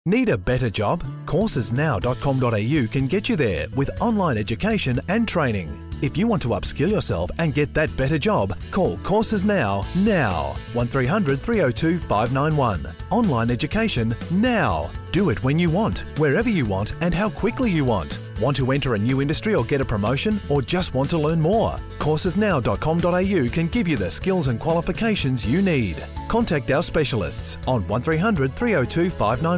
Need a better job? Coursesnow.com.au can get you there with online education and training. If you want to upskill yourself and get that better job, call Courses Now. 1300 302 591. Online education now. Do it when you want, wherever you want and how quickly you want. Want to enter a new industry or get a promotion, or just want to learn more? Coursesnow.com.au can give you the skills and qualifications you need. Contact our specialists on 1300 302 591.